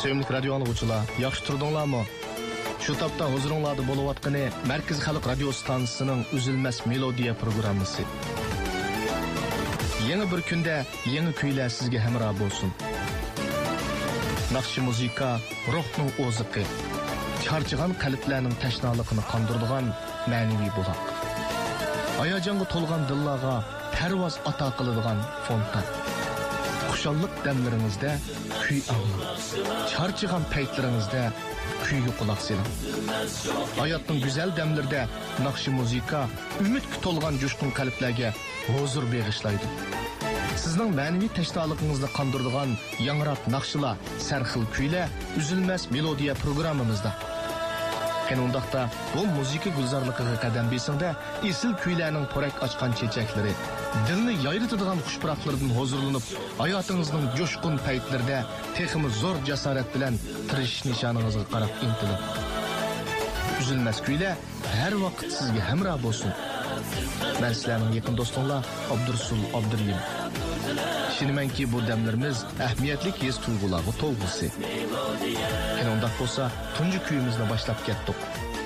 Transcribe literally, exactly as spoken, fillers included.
Sevimli radio anlıqçılar, yaxşı turdunlarmı? Şu tapda huzuringlarda bo'layotgani Markaz Xalq radio stansiyasining Uzilmas melodiya programmasi. Yangi bir kunda yangi kuylar sizga hamroh bo'lsin. Naqshi muzika ruhning o'ziqi, charchagan qalblarning tashnaligini qondiradigan ma'naviy buloq. Hayajonga to'lgan dillarga parvoz ato qiladigan fontan. Xushallik damlaringizda kuy anglang. Charchagan paytlaringizda kuyga quloq soling. Hayotning go'zal damlarida naqshi muzika umidga to'lgan jo'shqin qalblarga huzur bag'ishlaydi. Sizning ma'naviy tashnoligingizni qondiradigan yangrab naqshlar, sarxil kuylar Uzilmas melodiya programmamizda. Qanundaqda bu muzika gulzorligiga qadam besingda esil kuylarning porak ochgan chechaklari, dilni yayritadigan xushpuroqlardan huzurlanib, hayotingizning jo'shqin paytlarida texmi zo'r jasorat bilan tirish nishoningizga qarab intiling. Uzilmas kuylar har vaqt sizga hamroh bo'lsin. Men sizlarning yaqin do'stinglar Abdursul Abduriyim. Şinimenki bu demlerimiz ahmiyetli his tuyg'ularga to'lg'usi. Qanundaq bo'lsa, tunji kuyimizni boshlab ketdik.